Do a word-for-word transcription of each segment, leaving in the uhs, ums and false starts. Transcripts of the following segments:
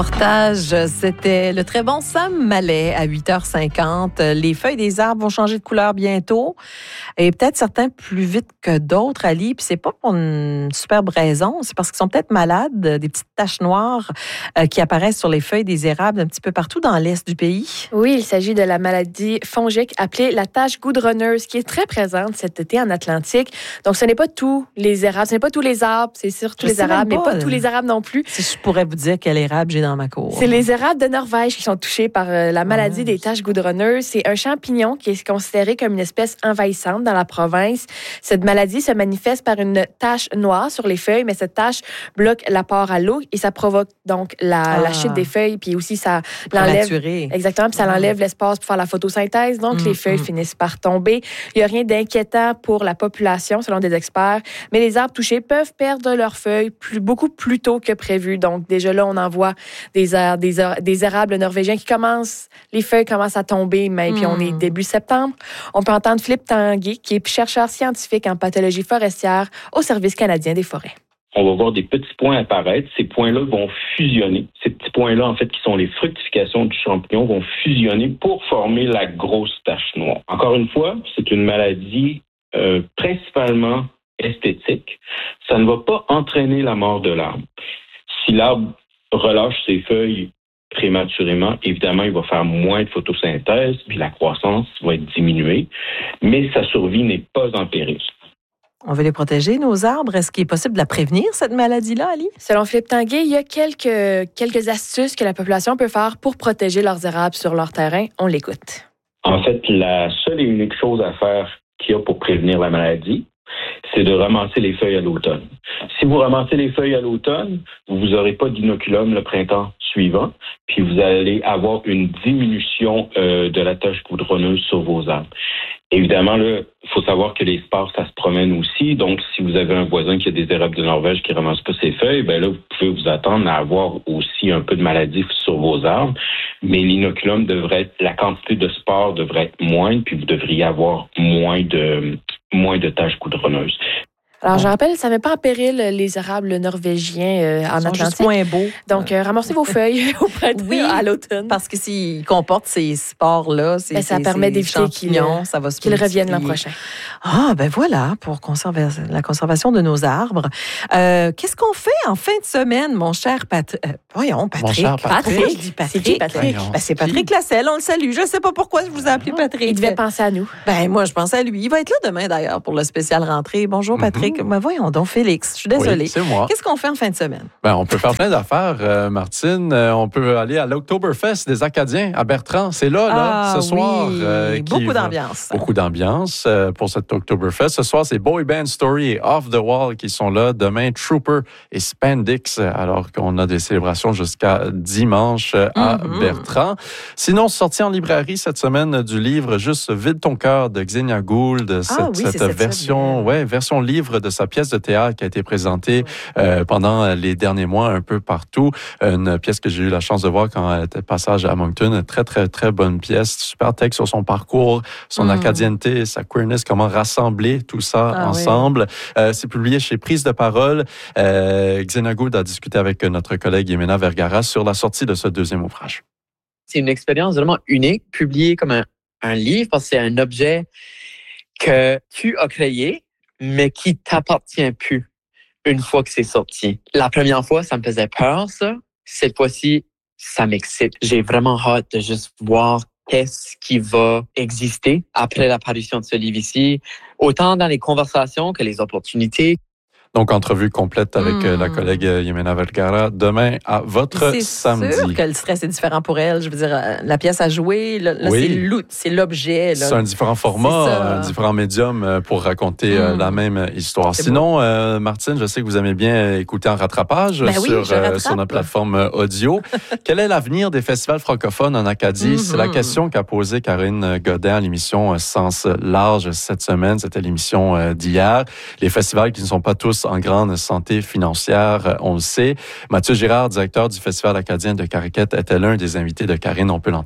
Reportage, c'était le très bon Sam Mallet à huit heures cinquante. Les feuilles des arbres vont changer de couleur bientôt et peut-être certains plus vite que d'autres, Ali. Puis c'est pas pour une superbe raison, c'est parce qu'ils sont peut-être malades, des petites taches noires euh, qui apparaissent sur les feuilles des érables un petit peu partout dans l'est du pays. Oui, il s'agit de la maladie fongique appelée la tache goudronneuse qui est très présente cet été en Atlantique. Donc ce n'est pas tous les érables, ce n'est pas tous les arbres, c'est surtout les érables, mais pas tous les érables non plus. Si je pourrais vous dire quel érable j'ai dans ma cour. C'est les érables de Norvège qui sont touchés par euh, la maladie des taches goudronneuses. C'est un champignon qui est considéré comme une espèce envahissante dans la province. Cette maladie se manifeste par une tache noire sur les feuilles, mais cette tache bloque l'apport à l'eau et ça provoque donc la, ah. la chute des feuilles, puis aussi ça l'enlève. Exactement, puis ça ah. l'enlève l'espace pour faire la photosynthèse, donc mmh, les feuilles mmh. finissent par tomber. Il n'y a rien d'inquiétant pour la population, selon des experts, mais les arbres touchés peuvent perdre leurs feuilles plus, beaucoup plus tôt que prévu. Donc déjà là, on en voit des Des, des érables norvégiens qui commencent, les feuilles commencent à tomber, mais mmh. puis on est début septembre. On peut entendre Philippe Tanguay, qui est chercheur scientifique en pathologie forestière au Service canadien des forêts. On va voir des petits points apparaître. Ces points-là vont fusionner. Ces petits points-là, en fait, qui sont les fructifications du champignon, vont fusionner pour former la grosse tache noire. Encore une fois, c'est une maladie euh, principalement esthétique. Ça ne va pas entraîner la mort de l'arbre. Si l'arbre relâche ses feuilles prématurément, évidemment, il va faire moins de photosynthèse, puis la croissance va être diminuée, mais sa survie n'est pas en péril. On veut les protéger, nos arbres. Est-ce qu'il est possible de la prévenir, cette maladie-là, Ali? Selon Philippe Tanguay, il y a quelques, quelques astuces que la population peut faire pour protéger leurs érables sur leur terrain. On l'écoute. En fait, la seule et unique chose à faire qu'il y a pour prévenir la maladie, c'est de ramasser les feuilles à l'automne. Si vous ramassez les feuilles à l'automne, vous n'aurez pas d'inoculum le printemps suivant, puis vous allez avoir une diminution euh, de la tache goudronneuse sur vos arbres. Évidemment, là, il faut savoir que les spores, ça se promène aussi. Donc, si vous avez un voisin qui a des érables de Norvège qui ne ramasse pas ses feuilles, ben là, vous pouvez vous attendre à avoir aussi un peu de maladie sur vos arbres. Mais l'inoculum devrait être, la quantité de spores devrait être moindre, puis vous devriez avoir moins de, moins de taches goudronneuses. Alors, je rappelle, ça ne met pas en péril les érables norvégiens euh, en Atlantique. Ils sont juste moins beaux. Donc, euh, ramassez vos feuilles au printemps, oui, à l'automne. Parce que s'ils comportent ces spores-là, ces, ben, ça ces, permet ces d'éviter qu'ils, ça va se qu'ils reviennent l'an prochain. Ah, ben voilà, pour conserver la conservation de nos arbres. Euh, qu'est-ce qu'on fait en fin de semaine, mon cher Patrick? Euh, voyons, Patrick. Mon cher Patrick. Patrick. C'est Patrick. C'est Patrick. Ben, c'est Patrick Lasselle, on le salue. Je ne sais pas pourquoi je vous ai appelé Patrick. Il devait penser à nous. Ben, moi, je pense à lui. Il va être là demain, d'ailleurs, pour le spécial rentrée. Bonjour, Patrick. Mm-hmm. Ben, voyons donc. Félix, je suis désolée. Oui, c'est moi. Qu'est-ce qu'on fait en fin de semaine? Ben, on peut faire plein d'affaires, euh, Martine. Euh, on peut aller à l'Oktoberfest des Acadiens à Bertrand. C'est là, là, ah, ce soir. Oui. Euh, beaucoup qui, d'ambiance. Beaucoup d'ambiance euh, pour cet Oktoberfest. Ce soir, c'est Boy Band Story et Off the Wall qui sont là. Demain, Trooper et Spandix, alors qu'on a des célébrations jusqu'à dimanche à mm-hmm. Bertrand. Sinon, sortie en librairie cette semaine du livre Juste vide ton cœur de Xenia Gould. Cette, ah, oui, cette, cette version, ouais, version livre de sa pièce de théâtre qui a été présentée euh, pendant les derniers mois un peu partout. Une pièce que j'ai eu la chance de voir quand elle était passage à Moncton. Très, très, très bonne pièce. Super texte sur son parcours, son mm. acadienneté, sa queerness, comment rassembler tout ça ah, ensemble. Oui. Euh, c'est publié chez Prise de parole. Euh, Xenia Gould a discuté avec notre collègue Yemena Vergara sur la sortie de ce deuxième ouvrage. C'est une expérience vraiment unique, publiée comme un, un livre, parce que c'est un objet que tu as créé, mais qui t'appartient plus une fois que c'est sorti. La première fois, ça me faisait peur, ça. Cette fois-ci, ça m'excite. J'ai vraiment hâte de juste voir qu'est-ce qui va exister après l'apparition de ce livre ici, autant dans les conversations que les opportunités. Donc, entrevue complète avec mmh. la collègue Yemena Vergara demain à votre c'est samedi. C'est sûr que le stress est différent pour elle. Je veux dire, la pièce à jouer, là, là oui. c'est, l'ou- c'est l'objet. Là. C'est un différent format, un différent médium pour raconter mmh. la même histoire. C'est Sinon, euh, Martine, je sais que vous aimez bien écouter en rattrapage ben sur, oui, euh, sur notre plateforme audio. Quel est l'avenir des festivals francophones en Acadie? Mmh. C'est la question qu'a posée Karine Godin à l'émission Sens Large cette semaine. C'était l'émission d'hier. Les festivals qui ne sont pas tous en grande santé financière, on le sait. Mathieu Girard, directeur du Festival acadien de Caraquette, était l'un des invités de Karine. On peut l'entendre.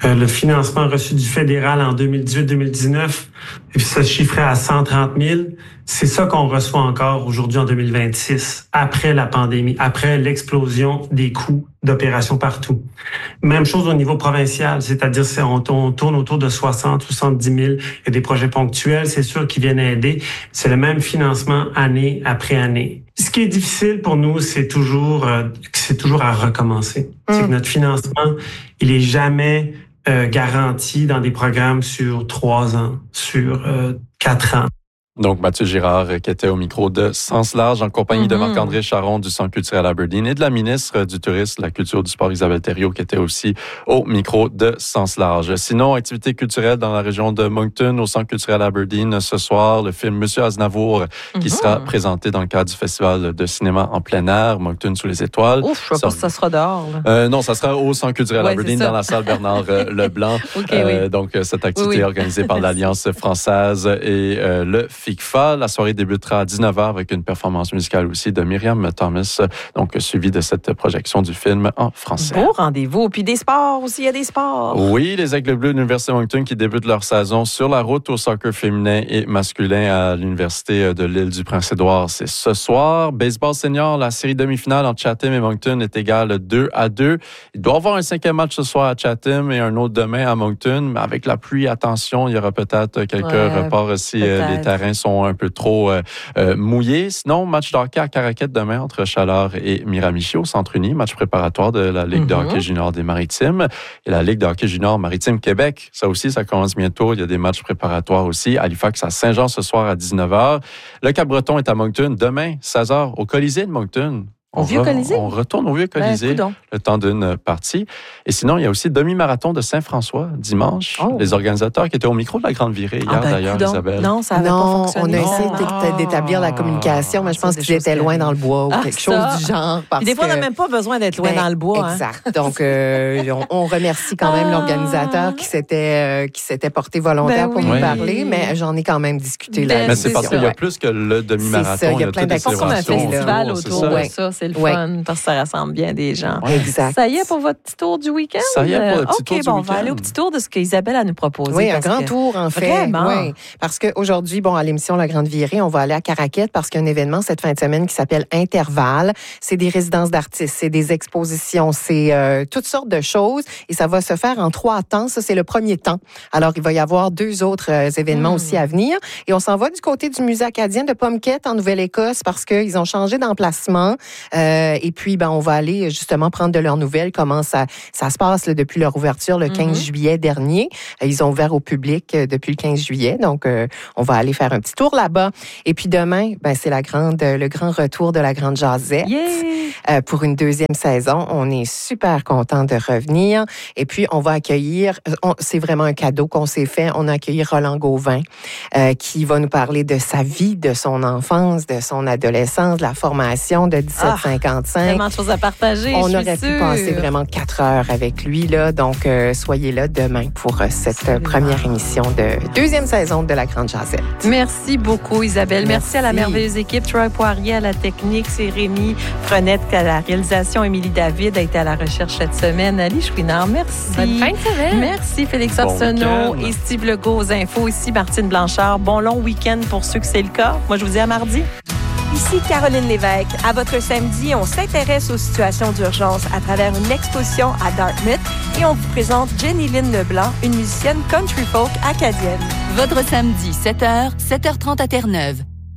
Euh, le financement reçu du fédéral en deux mille dix-huit deux mille dix-neuf se chiffrait à cent trente mille. C'est ça qu'on reçoit encore aujourd'hui en deux mille vingt-six, après la pandémie, après l'explosion des coûts d'opération partout. Même chose au niveau provincial, c'est-à-dire c'est on tourne autour de soixante, soixante-dix mille. Il y a des projets ponctuels, c'est sûr, qui viennent aider. C'est le même financement année après année. Ce qui est difficile pour nous, c'est toujours, euh, c'est toujours à recommencer. Mmh. C'est que notre financement, il est jamais euh, garanti dans des programmes sur trois ans, sur euh, quatre ans. Donc, Mathieu Girard, qui était au micro de Sens Large, en compagnie mm-hmm. de Marc-André Charon du Centre culturel Aberdeen et de la ministre du Tourisme, de la Culture et du Sport, Isabelle Thériault, qui était aussi au micro de Sens Large. Sinon, activité culturelle dans la région de Moncton, au Centre culturel Aberdeen, ce soir, le film Monsieur Aznavour, mm-hmm. qui sera présenté dans le cadre du Festival de cinéma en plein air, Moncton sous les étoiles. Ouf, je sais pas si ça sera dehors. Euh, non, ça sera au Centre culturel ouais, Aberdeen, dans la salle Bernard Leblanc. okay, euh, oui. Donc, cette activité oui, oui. organisée par l'Alliance française et euh, le F I C F A. La soirée débutera à dix-neuf heures avec une performance musicale aussi de Myriam Thomas, donc suivie de cette projection du film en français. Beau rendez-vous. Puis des sports aussi, il y a des sports. Oui, les Aigles Bleus de l'Université Moncton qui débutent leur saison sur la route au soccer féminin et masculin à l'Université de l'île du Prince-Édouard. C'est ce soir. Baseball senior, la série demi-finale entre Chatham et Moncton est égale deux à deux. Il doit y avoir un cinquième match ce soir à Chatham et un autre demain à Moncton. Mais avec la pluie, attention, il y aura peut-être quelques ouais, reports si euh, les terrains sont un peu trop euh, euh, mouillés. Sinon, match de hockey à Caraquette demain entre Chaleur et Miramichi au Centre Uni, match préparatoire de la Ligue mm-hmm. de hockey junior des Maritimes et la Ligue de hockey junior Maritime Québec. Ça aussi, ça commence bientôt. Il y a des matchs préparatoires aussi. Halifax à Saint-Jean ce soir à dix-neuf heures. Le Cap-Breton est à Moncton demain, seize heures, au Colisée de Moncton. Au Vieux Colisée? On retourne au Vieux Colisée ben, le temps d'une partie. Et sinon, il y a aussi le demi-marathon de Saint-François, dimanche. Oh. Les organisateurs qui étaient au micro de la Grande Virée hier, ah ben, d'ailleurs, coudonc. Isabelle. Non, ça n'avait pas fonctionné. On a essayé oh. d'établir la communication, mais je pense qu'ils étaient loin dans le bois ou ah, quelque ça. chose du genre. Parce des fois, que... on n'a même pas besoin d'être loin ben, dans le bois. Exact. Hein. Donc, euh, on, on remercie quand même ah. l'organisateur qui s'était, euh, qui s'était porté volontaire ben, pour oui. nous parler, mais j'en ai quand même discuté. Ben, mais c'est parce qu'il y a plus que le demi-marathon. Il y a plein d'activités. Il y a un festival autour de ça. C'est le fun. Ça rassemble bien des gens. Exact. Ça y est pour votre petit tour du week-end? Ça y est pour le petit okay, tour bon, du week-end. On va aller au petit tour de ce qu'Isabelle a nous proposé. Oui, un grand que... tour, en fait. Vraiment? Oui, parce qu'aujourd'hui, bon, à l'émission La Grande Virée, on va aller à Caraquette parce qu'il y a un événement cette fin de semaine qui s'appelle Intervalle. C'est des résidences d'artistes, c'est des expositions, c'est euh, toutes sortes de choses et ça va se faire en trois temps. Ça, c'est le premier temps. Alors, il va y avoir deux autres euh, événements mmh. aussi à venir. Et on s'en va du côté du Musée acadien de Pomquette en Nouvelle-Écosse parce qu'ils ont changé d'emplacement. Euh, et puis, ben, on va aller justement prendre de leurs nouvelles, comment ça, ça se passe là, depuis leur ouverture le quinze mm-hmm. juillet dernier. Ils ont ouvert au public euh, depuis le quinze juillet, donc euh, on va aller faire un petit tour là-bas. Et puis demain, ben, c'est la grande, le grand retour de la Grande Jazette yeah! euh, pour une deuxième saison. On est super contents de revenir. Et puis, on va accueillir, on, c'est vraiment un cadeau qu'on s'est fait, on a accueilli Roland Gauvin euh, qui va nous parler de sa vie, de son enfance, de son adolescence, de la formation de dix-sept cinquante-cinq. Ah, tellement de choses à partager. On aurait pu passer vraiment quatre heures avec lui, là. Donc, euh, soyez là demain pour euh, cette Absolument. première émission de deuxième saison de La Grande Jazette. Merci beaucoup, Isabelle. Merci, Merci à la merveilleuse équipe. Troy Poirier à la technique, c'est Rémi Frenette à la réalisation. Émilie David a été à la recherche cette semaine. Ali Chouinard, merci. Bonne fin de semaine. Merci, Félix Arsenault bon et Steve Legault aux infos. Ici, Martine Blanchard. Bon long week-end pour ceux que c'est le cas. Moi, je vous dis à mardi. Ici Caroline Lévesque. À votre samedi, on s'intéresse aux situations d'urgence à travers une exposition à Dartmouth et on vous présente Jenny Lynn Leblanc, une musicienne country folk acadienne. Votre samedi, sept heures, sept heures trente à Terre-Neuve.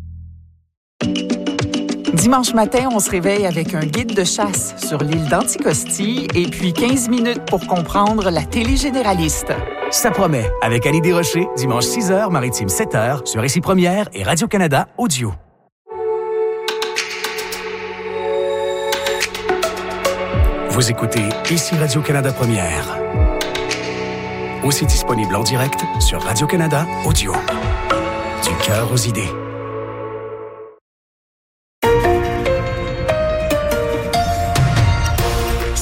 Dimanche matin, on se réveille avec un guide de chasse sur l'île d'Anticosti et puis quinze minutes pour comprendre la télé généraliste. Ça promet, avec Annie Desrochers, dimanche six heures, Maritime sept heures, sur Récit Première et Radio-Canada Audio. Vous écoutez Ici Radio-Canada Première. Aussi disponible en direct sur Radio-Canada Audio. Du cœur aux idées.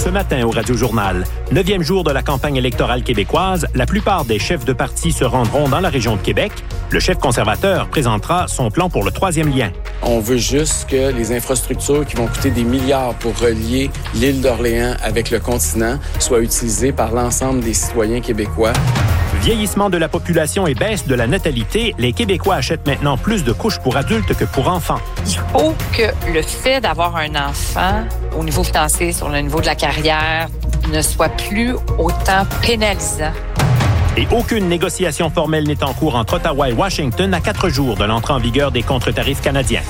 Ce matin au Radio-Journal, neuvième jour de la campagne électorale québécoise, la plupart des chefs de parti se rendront dans la région de Québec. Le chef conservateur présentera son plan pour le troisième lien. On veut juste que les infrastructures qui vont coûter des milliards pour relier l'île d'Orléans avec le continent soient utilisées par l'ensemble des citoyens québécois. Vieillissement de la population et baisse de la natalité, les Québécois achètent maintenant plus de couches pour adultes que pour enfants. Il faut que le fait d'avoir un enfant, au niveau financier, sur le niveau de la carrière, ne soit plus autant pénalisant. Et aucune négociation formelle n'est en cours entre Ottawa et Washington à quatre jours de l'entrée en vigueur des contre-tarifs canadiens.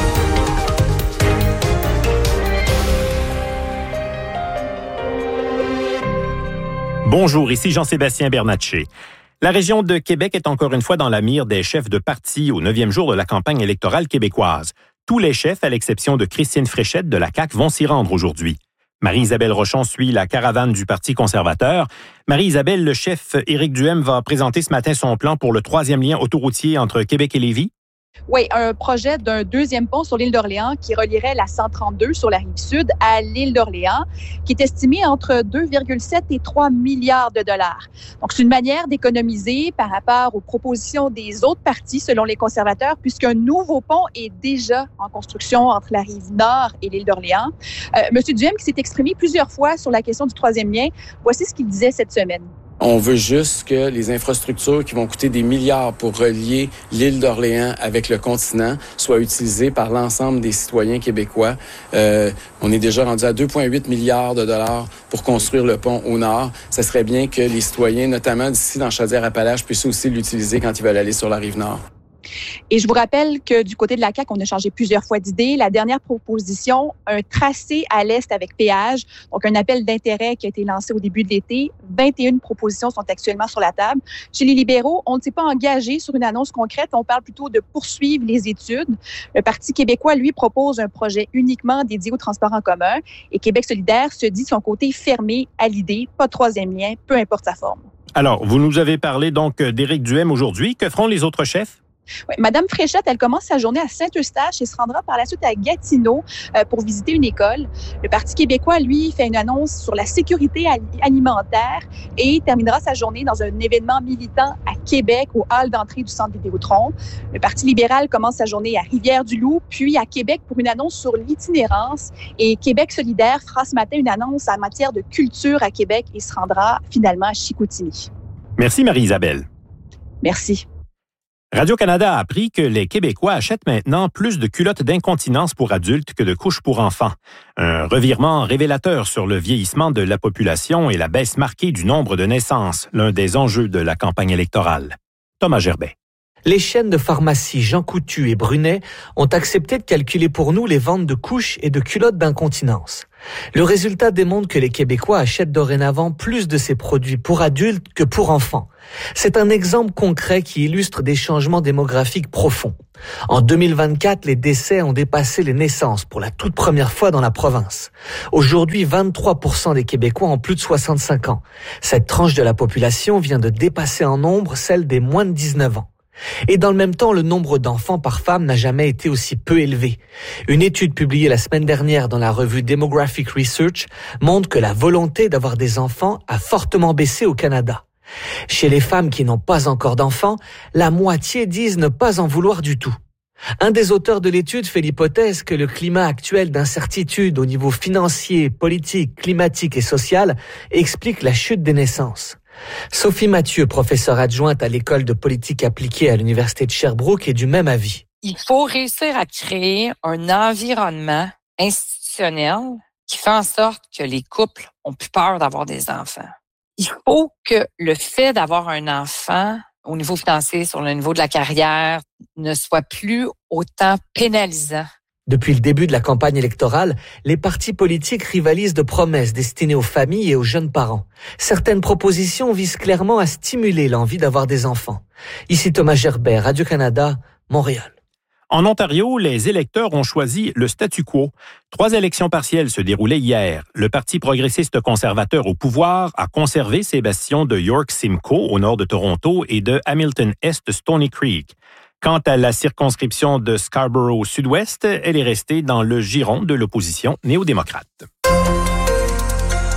Bonjour, ici Jean-Sébastien Bernatchez. La région de Québec est encore une fois dans la mire des chefs de parti au neuvième jour de la campagne électorale québécoise. Tous les chefs, à l'exception de Christine Fréchette de la C A Q, vont s'y rendre aujourd'hui. Marie-Isabelle Rochon suit la caravane du Parti conservateur. Marie-Isabelle, le chef Éric Duhem va présenter ce matin son plan pour le troisième lien autoroutier entre Québec et Lévis. Oui, un projet d'un deuxième pont sur l'île d'Orléans qui relierait la cent trente-deux sur la rive sud à l'île d'Orléans, qui est estimé entre deux virgule sept et trois milliards de dollars. Donc, c'est une manière d'économiser par rapport aux propositions des autres partis, selon les conservateurs, puisqu'un nouveau pont est déjà en construction entre la rive nord et l'île d'Orléans. Euh, Monsieur Duhem, qui s'est exprimé plusieurs fois sur la question du troisième lien, voici ce qu'il disait cette semaine. On veut juste que les infrastructures qui vont coûter des milliards pour relier l'île d'Orléans avec le continent soient utilisées par l'ensemble des citoyens québécois. Euh, on est déjà rendu à deux virgule huit milliards de dollars pour construire le pont au nord. Ça serait bien que les citoyens, notamment d'ici dans Chaudière-Appalaches, puissent aussi l'utiliser quand ils veulent aller sur la rive nord. Et je vous rappelle que du côté de la C A Q, on a changé plusieurs fois d'idée. La dernière proposition, un tracé à l'est avec péage, donc un appel d'intérêt qui a été lancé au début de l'été. vingt et une propositions sont actuellement sur la table. Chez les libéraux, on ne s'est pas engagé sur une annonce concrète. On parle plutôt de poursuivre les études. Le Parti québécois, lui, propose un projet uniquement dédié au transport en commun. Et Québec solidaire se dit de son côté fermé à l'idée, pas de troisième lien, peu importe sa forme. Alors, vous nous avez parlé donc d'Éric Duhem aujourd'hui. Que feront les autres chefs? Oui, Madame Fréchette, elle commence sa journée à Saint-Eustache et se rendra par la suite à Gatineau euh, pour visiter une école. Le Parti québécois, lui, fait une annonce sur la sécurité alimentaire et terminera sa journée dans un événement militant à Québec, au hall d'entrée du centre Vidéotron. Le Parti libéral commence sa journée à Rivière-du-Loup, puis à Québec pour une annonce sur l'itinérance. Et Québec solidaire fera ce matin une annonce en matière de culture à Québec et se rendra finalement à Chicoutimi. Merci Marie-Isabelle. Merci. Radio-Canada a appris que les Québécois achètent maintenant plus de culottes d'incontinence pour adultes que de couches pour enfants. Un revirement révélateur sur le vieillissement de la population et la baisse marquée du nombre de naissances, l'un des enjeux de la campagne électorale. Thomas Gerbet. Les chaînes de pharmacie Jean Coutu et Brunet ont accepté de calculer pour nous les ventes de couches et de culottes d'incontinence. Le résultat démontre que les Québécois achètent dorénavant plus de ces produits pour adultes que pour enfants. C'est un exemple concret qui illustre des changements démographiques profonds. En deux mille vingt-quatre, les décès ont dépassé les naissances pour la toute première fois dans la province. Aujourd'hui, vingt-trois pour cent des Québécois ont plus de soixante-cinq ans. Cette tranche de la population vient de dépasser en nombre celle des moins de dix-neuf ans. Et dans le même temps, le nombre d'enfants par femme n'a jamais été aussi peu élevé. Une étude publiée la semaine dernière dans la revue Demographic Research montre que la volonté d'avoir des enfants a fortement baissé au Canada. Chez les femmes qui n'ont pas encore d'enfants, la moitié disent ne pas en vouloir du tout. Un des auteurs de l'étude fait l'hypothèse que le climat actuel d'incertitude au niveau financier, politique, climatique et social explique la chute des naissances. Sophie Mathieu, professeure adjointe à l'École de politique appliquée à l'Université de Sherbrooke, est du même avis. Il faut réussir à créer un environnement institutionnel qui fait en sorte que les couples ont plus peur d'avoir des enfants. Il faut que le fait d'avoir un enfant au niveau financier, sur le niveau de la carrière, ne soit plus autant pénalisant. Depuis le début de la campagne électorale, les partis politiques rivalisent de promesses destinées aux familles et aux jeunes parents. Certaines propositions visent clairement à stimuler l'envie d'avoir des enfants. Ici Thomas Gerbet, Radio-Canada, Montréal. En Ontario, les électeurs ont choisi le statu quo. Trois élections partielles se déroulaient hier. Le Parti progressiste conservateur au pouvoir a conservé ses bastions de York Simcoe au nord de Toronto et de Hamilton Est Stony Creek. Quant à la circonscription de Scarborough Sud-Ouest, elle est restée dans le giron de l'opposition néo-démocrate.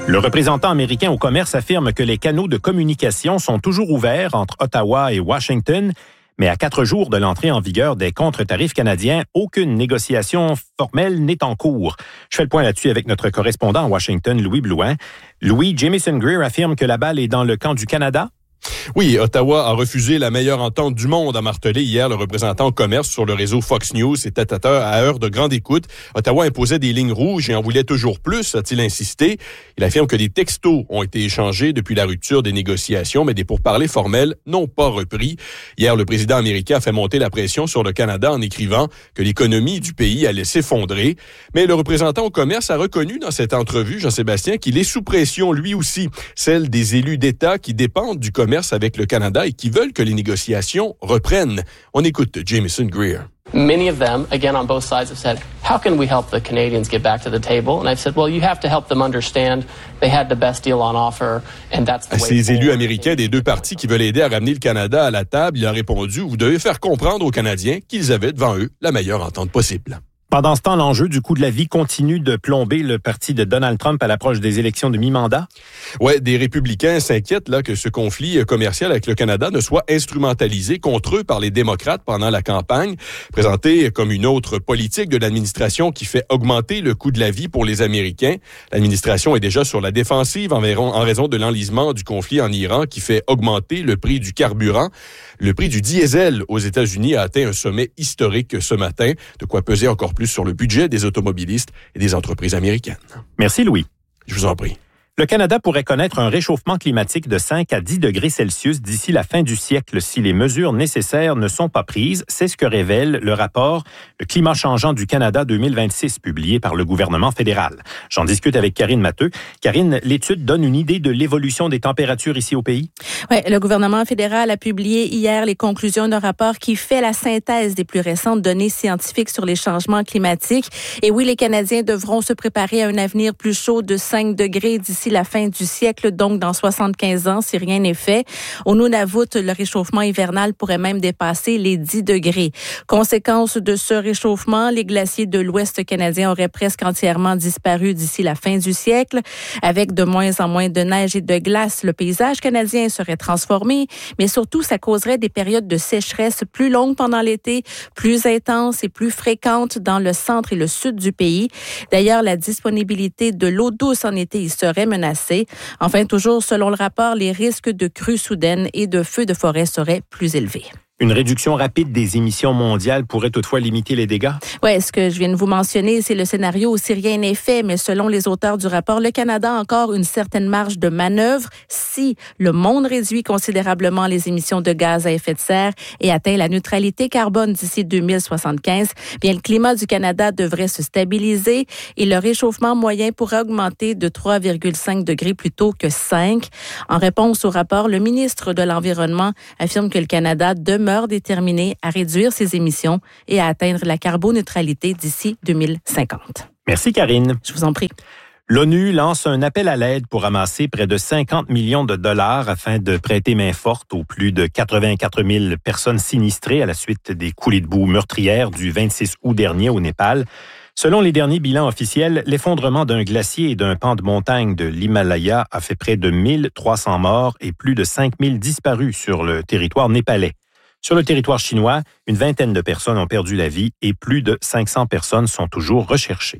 Le représentant américain au commerce affirme que les canaux de communication sont toujours ouverts entre Ottawa et Washington, mais à quatre jours de l'entrée en vigueur des contre-tarifs canadiens, aucune négociation formelle n'est en cours. Je fais le point là-dessus avec notre correspondant à Washington, Louis Blouin. Louis, Jamieson Greer affirme que la balle est dans le camp du Canada. Oui, Ottawa a refusé la meilleure entente du monde, a martelé hier le représentant au commerce sur le réseau Fox News. C'était à heure de grande écoute. Ottawa imposait des lignes rouges et en voulait toujours plus, a-t-il insisté. Il affirme que des textos ont été échangés depuis la rupture des négociations, mais des pourparlers formels n'ont pas repris. Hier, le président américain a fait monter la pression sur le Canada en écrivant que l'économie du pays allait s'effondrer. Mais le représentant au commerce a reconnu dans cette entrevue, Jean-Sébastien, qu'il est sous pression lui aussi, celle des élus d'État qui dépendent du commerce avec le Canada et qui veulent que les négociations reprennent. On écoute Jamieson Greer. Many of them, again on both sides, have said, how can we help the Canadians get back to the table? And I've said, well, you have to help them understand they had the best deal on offer, and that's the way. À ces élus américains des deux partis qui veulent aider à ramener le Canada à la table, il a répondu, vous devez faire comprendre aux Canadiens qu'ils avaient devant eux la meilleure entente possible. Pendant ce temps, l'enjeu du coût de la vie continue de plomber le parti de Donald Trump à l'approche des élections de mi-mandat. Ouais, des républicains s'inquiètent là que ce conflit commercial avec le Canada ne soit instrumentalisé contre eux par les démocrates pendant la campagne, présenté comme une autre politique de l'administration qui fait augmenter le coût de la vie pour les Américains. L'administration est déjà sur la défensive en raison de l'enlisement du conflit en Iran qui fait augmenter le prix du carburant. Le prix du diesel aux États-Unis a atteint un sommet historique ce matin, de quoi peser encore plus sur le budget des automobilistes et des entreprises américaines. Merci Louis. Je vous en prie. Le Canada pourrait connaître un réchauffement climatique de cinq à dix degrés Celsius d'ici la fin du siècle si les mesures nécessaires ne sont pas prises. C'est ce que révèle le rapport « Le climat changeant du Canada deux mille vingt-six » publié par le gouvernement fédéral. J'en discute avec Karine Matteux. Karine, l'étude donne une idée de l'évolution des températures ici au pays? Oui, le gouvernement fédéral a publié hier les conclusions d'un rapport qui fait la synthèse des plus récentes données scientifiques sur les changements climatiques. Et oui, les Canadiens devront se préparer à un avenir plus chaud de cinq degrés d'ici la fin du siècle, donc dans soixante-quinze ans, si rien n'est fait. Au Nunavut, le réchauffement hivernal pourrait même dépasser les dix degrés. Conséquence de ce réchauffement, les glaciers de l'Ouest canadien auraient presque entièrement disparu d'ici la fin du siècle. Avec de moins en moins de neige et de glace, le paysage canadien serait transformé, mais surtout, ça causerait des périodes de sécheresse plus longues pendant l'été, plus intenses et plus fréquentes dans le centre et le sud du pays. D'ailleurs, la disponibilité de l'eau douce en été y serait menacée. Enfin, toujours selon le rapport, les risques de crues soudaines et de feux de forêt seraient plus élevés. Une réduction rapide des émissions mondiales pourrait toutefois limiter les dégâts? Oui, ce que je viens de vous mentionner, c'est le scénario où si rien n'est fait, mais selon les auteurs du rapport, le Canada a encore une certaine marge de manœuvre si le monde réduit considérablement les émissions de gaz à effet de serre et atteint la neutralité carbone d'ici deux mille soixante-quinze. Bien, le climat du Canada devrait se stabiliser et le réchauffement moyen pourrait augmenter de trois virgule cinq degrés plutôt que cinq. En réponse au rapport, le ministre de l'Environnement affirme que le Canada demeure déterminé à réduire ses émissions et à atteindre la carboneutralité d'ici deux mille cinquante. Merci Karine. Je vous en prie. L'ONU lance un appel à l'aide pour ramasser près de cinquante millions de dollars afin de prêter main forte aux plus de quatre-vingt-quatre mille personnes sinistrées à la suite des coulées de boue meurtrières du vingt-six août dernier au Népal. Selon les derniers bilans officiels, l'effondrement d'un glacier et d'un pan de montagne de l'Himalaya a fait près de mille trois cents morts et plus de cinq mille disparus sur le territoire népalais. Sur le territoire chinois, une vingtaine de personnes ont perdu la vie et plus de cinq cents personnes sont toujours recherchées.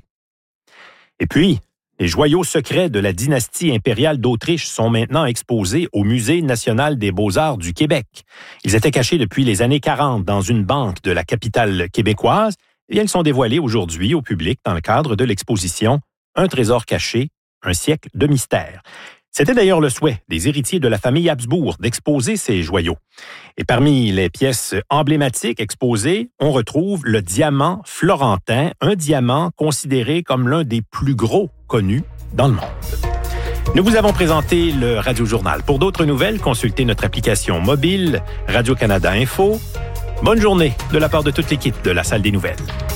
Et puis, les joyaux secrets de la dynastie impériale d'Autriche sont maintenant exposés au Musée national des beaux-arts du Québec. Ils étaient cachés depuis les années quarante dans une banque de la capitale québécoise et ils sont dévoilés aujourd'hui au public dans le cadre de l'exposition « Un trésor caché, un siècle de mystère ». C'était d'ailleurs le souhait des héritiers de la famille Habsbourg d'exposer ces joyaux. Et parmi les pièces emblématiques exposées, on retrouve le diamant florentin, un diamant considéré comme l'un des plus gros connus dans le monde. Nous vous avons présenté le Radio Journal. Pour d'autres nouvelles, consultez notre application mobile Radio-Canada Info. Bonne journée de la part de toute l'équipe de la Salle des Nouvelles.